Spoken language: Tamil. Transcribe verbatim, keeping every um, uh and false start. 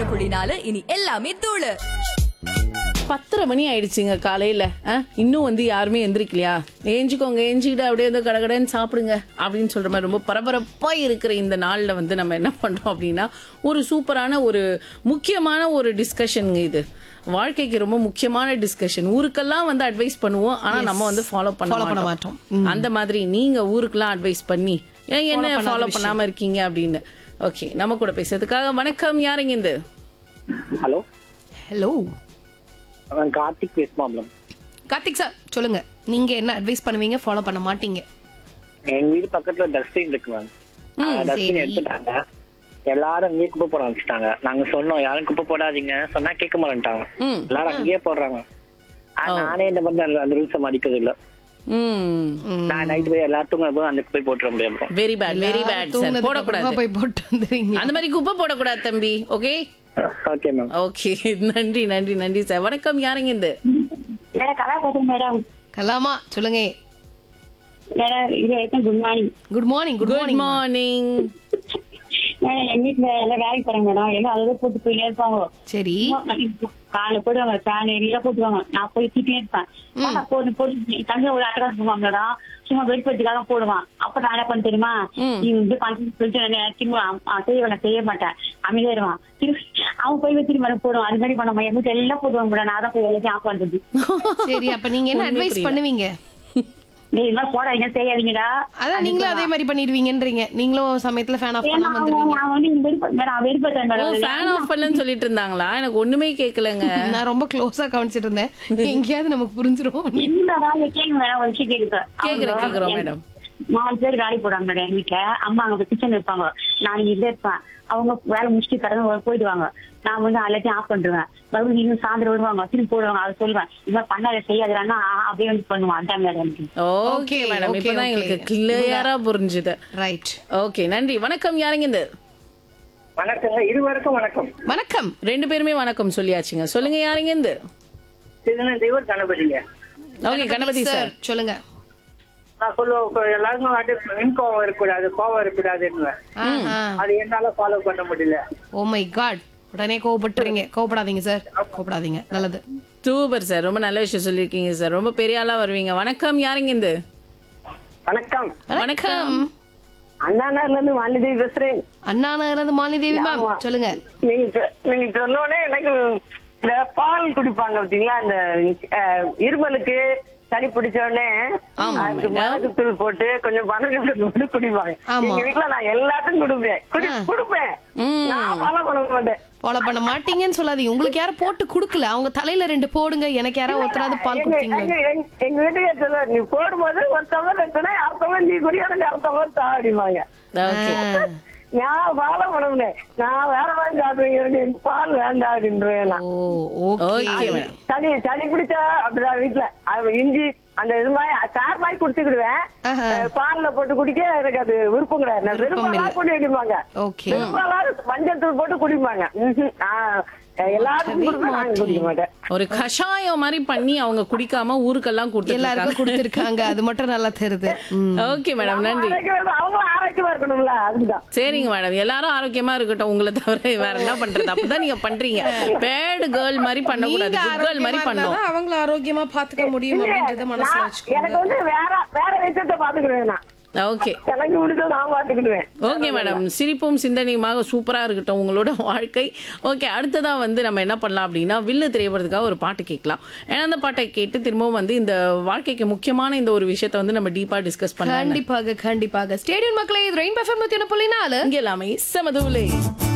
புள்ளி நாலு இனி எல்லாமே தூளு. பத்தரை மணி ஆயிடுச்சுங்க காலையில. அஹ், இன்னும் வந்து யாருமே எந்திரிக்கலையா? ஏஞ்சிக்கோங்க, ஏஞ்சிக்கிட்டு அப்படியே வந்து கடகடன்னு சாப்பிடுங்க அப்படின்னு சொல்ற மாதிரி ரொம்ப பரபரப்பா இருக்கிற இந்த நாள்ல வந்து நம்ம என்ன பண்றோம் அப்படின்னா, ஒரு சூப்பரான ஒரு முக்கியமான ஒரு டிஸ்கஷனுங்க இது. வாழ்க்கைக்கு ரொம்ப முக்கியமான டிஸ்கஷன். ஊருக்கெல்லாம் வந்து அட்வைஸ் பண்ணுவோம், ஆனா நம்ம வந்து ஃபாலோ பண்ண மாட்டோம். அந்த மாதிரி நீங்க ஊருக்கெல்லாம் அட்வைஸ் பண்ணி ஏன் என்ன ஃபாலோ பண்ணாம இருக்கீங்க அப்படின்னு. ஓகே, நம்ம கூட பேசுறதுக்காக வணக்கம். யாருங்க இந்த? ஹலோ ஹலோ நான் கார்த்திக் பேசுமாம்லம். கார்த்திக் சார் சொல்லுங்க, நீங்க என்ன அட்வைஸ் பண்ணுவீங்க, ஃபாலோ பண்ண மாட்டீங்க? எங்க வீடு பக்கத்துல டஸ்ட்பின் இருக்கு மேம். டஸ்ட்பின் எடுத்துட்டாங்க, எல்லாரும் அங்கேயே குப்பை போட ஆரம்பிச்சிட்டாங்க. நாங்க சொன்னோம் யாரும் குப்பை போடாதீங்க சொன்னா கேட்க மாட்டேன்ட்டாங்க. எல்லாரும் அங்கேயே போடுறாங்க. ஆனா, நானே இந்த மாதிரி அந்த ரூல்ஸை மதிக்கிறது இல்ல. நான் நைட் போய் எல்லாத்துக்கும் அந்த குப்பை போட்டுற முடியாது. Very bad, very bad sir. போடக்கூடாது, போய் போட்டு வந்துறீங்க. அந்த மாதிரி குப்பை போடக்கூடாது தம்பி. Okay okay ma'am. ஓகே, நன்றி நன்றி நன்றி சார். வணக்கம். யாருங்க இந்த? மேடம் கலாமா சொல்லுங்க. Good morning. Good morning. Good good morning. Morning. Madam எங்க வீட்டுல எல்லாம் வேலைக்கு போறாங்க மேடம். எல்லாம் அதை போட்டு போயிட்டே இருப்பாங்க. சரி காலை போடுவாங்க, ஃபேன் எல்லாம் போட்டுவாங்க. நான் போய் திட்டே இருப்பேன். ஆனா போட்டு போட்டு தங்க ஒரு அட்டகாசம் போவாங்க மேடம். சும்மா வெளிப்படுத்துக்காக போடுவான். அப்ப நான் என்ன பண்ண தெரியுமா, நீ வந்து பண்ணு சொல்லிட்டு திரும்ப செய்ய நான் செய்ய மாட்டேன், அமைதியாயிருவான். திரும்ப அவன் போய் வச்சு மேடம் போடுவான். அது மாதிரி பண்ண எங்க வீட்டுல எல்லாம் போடுவாங்க மேடம். நான் தான் போய் எல்லாத்தையும் ஆஃப் பண்றது. சரி, அப்ப நீங்க என்ன அட்வைஸ் பண்ணுவீங்க? நீ இதெல்லாம் போடாதீங்க, செய்யாதீங்கடா. அதான் நீங்களும் அதே மாதிரி பண்ணிடுவீங்கன்றீங்க. நீங்களும் சமயத்துல ஃபேன் ஆஃப் பண்ணாம வந்துருவீங்க. நான் வந்து வெறுப்ப- madam வெறுப்பேன் O, madam. Fan of பண்ணலன்னு சொல்லிட்டு இருந்தாங்களா? எனக்கு ஒண்ணுமே கேட்கலங்க. நான் ரொம்ப க்ளோஸா கவனிச்சிட்டு இருந்தேன். எங்கேயாவது நமக்கு புரிஞ்சிரும். என்னதான் கேளுங்க மேடம், ஒரு விஷயம் கேக்குது. கேக்குறேன் கேக்குறோம் மேடம். நாலு பேர் வேலைக்கு போறாங்க மேடம் எங்க வீட்டுல. அம்மா அங்க கிச்சன் இருப்பாங்க, நான் இங்க இதுல இருப்பேன். அவங்க வேலை முடிச்சுட்டு கடந்து போயிடுவாங்க. நான் வந்து எல்லாத்தையும் ஆஃப் பண்ணிடுவேன். மறுபடியும் இன்னும் சாயந்தரம் வருவாங்க, திரும்பி போடுவாங்க. அதை சொல்லுவேன், இது மாதிரி பண்ணாத செய்யாதுன்னா அப்படியே வந்து பண்ணுவான். அதான் மேடம். ஓகே மேடம், okay, இப்பதான் okay. எங்களுக்கு கிளியரா புரிஞ்சுது. ரைட். ஓகே, நன்றி. வணக்கம். யாருங்க இந்த? வணக்கங்க, இருவருக்கும் வணக்கம். வணக்கம். ரெண்டு பேருமே வணக்கம் சொல்லியாச்சுங்க. சொல்லுங்க, யாருங்க இந்த? திருநெல்வேலி கணபதிங்க. ஓகே, கணபதி சார் சொல்லுங்க. நான் சொல்லுவேன் எல்லாருக்கும் வந்து மின்கோவம் இருக்கக்கூடாது, கோவம் இருக்கக்கூடாதுன்னு. அது என்னால ஃபாலோ பண்ண முடியல. ஓ மை காட், உடனே கோவப்பட்டுறீங்க. கோவப்படாதீங்க சார், கோவப்படாதீங்க. நல்லது. சூப்பர் சார், ரொம்ப நல்ல விஷயம் சொல்லிருக்கீங்க சார். ரொம்ப பெரிய ஆளா வருவீங்க. வணக்கம். யாருங்க இந்த? வணக்கம். வணக்கம். அண்ணா நகர்ல இருந்து வாணிதேவி பேசுறேன். அண்ணா நகர்ல இருந்து மாலிதேவி மேம் சொல்லுங்க. நீங்க சொ- நீங்க சொன்னோடனே எனக்கு இந்த பால் குடிப்பாங்க பாத்தீங்களா, அந்த அஹ், இருமலுக்கு சளி பிடிச்ச உடனே அதுக்கு மிளகு தூள் போட்டு கொஞ்சம் பனங்கல் போட்டு குடிப்பாங்க. ஆமா. எங்க வீட்டுல நான் எல்லாத்தையும் குடுப்பேன் குடி குடுப்பேன் நான் ஃபாலோ பண்ண மாட்டேன். ஃபாலோ பண்ண மாட்டீங்கன்னு சொல்லாதீங்க. உங்களுக்கு யாரும் போட்டு குடுக்கல, அவங்க தலையில ரெண்டு போடுங்க, எனக்கு யாராவது ஒருத்தராவது பால் எங்க கொடுத்தீங்களா? எங்க- எங்க- எங்க வீட்டுக்கு சொல்லுவாரு, நீ போடும்போது ஒரு தவறு இருக்குன்னா அடுத்தவன் நீ குடியாத அடுத்தவன் தா அப்படிம்பாங்க. ஓகே, நான் ஃபாலோ பண்ணுவேன். நான் வேற மாதிரி சாப்பிடுவேன், எனக்கு பால் வேண்டாம் அப்படின்றேன் நான். ஓ ஓகே ஓகே மேடம். சளி சளி பிடிச்சா அப்படிதான் வீட்டுல அது இஞ்சி அந்த இது மாதிரி சார் மாதிரி குடிச்சுக்கிடுவேன். ஆஹா. அஹ் பால்ல போட்டு குடிக்க எனக்கு அது விருப்பம் கிடையாது. நான் விருப்பம் விருப்பம் இல்ல. குடி குடிப்பாங்க. ஓகே. விருப்பம் மஞ்சள் தூள் போட்டு குடிப்பாங்க. ம்ஹும். ஆஹ் எல்லாருக்கும் குடிப்பேன், நான் குடிக்க மாட்டேன். ஒரு கஷாயம் மாதிரி பண்ணி அவங்க குடிக்காம ஊருக்கெல்லாம் எல்லாருக்கும் கொடுத்துருக்காங்க. கொடுத்திருக்காங்க, அது மட்டும் நல்லா தெரியுது. ம். ஓகே மேடம், நன்றி. ஆரோக்கியமா- அவங்களும் ஆரோக்கியமா இருக்கணும்ல, அதுதான். சரிங்க மேடம், எல்லாரும் ஆரோக்கியமா இருக்கட்டும். உங்களை தவிர வேற என்ன பண்றது? அப்பதான் நீங்க பண்றீங்க. பேட் கேர்ள் மாதிரி பண்ணக்கூடாது, நீங்க குட் கேர்ள் மாதிரி ஆரோக்கியமா பண்ணணும். இருந்தாதான் அவங்கள ஆரோக்கியமா பாத்துக்க முடியும் அப்படின்றத மனசுல நான் வச்சுக்கோங்க. எனக்கு வந்து வேற வேற விஷயத்த பாத்துக்கிடுவேன். நான் ஓகே எனக்கு பிடிச்ச நான் பாத்துக்கிடுவேன். ஓகே மேடம், சிரிப்பும் சிந்தனையுமாக சூப்பரா இருக்கட்டும் உங்களோட வாழ்க்கை. ஓகே, அடுத்ததா வந்து நம்ம என்ன பண்ணலாம் அப்படின்னா, வில்லு திரைப்படத்துக்காக ஒரு பாட்டு கேட்கலாம். ஏன்னா அந்த பாட்டை கேட்டு திரும்பவும் வந்து இந்த வாழ்க்கைக்கு முக்கியமான இந்த ஒரு விஷயத்தை வந்து நம்ம டீப்பா டிஸ்கஸ் பண்ணலாம். கண்டிப்பாக கண்டிப்பாக. ஸ்டேடியம் மக்களே, இது ரெயின் எஃப்எம் நூத்தி ஒன்று புள்ளி நாலு. இங்க எல்லாமே சமதூலே.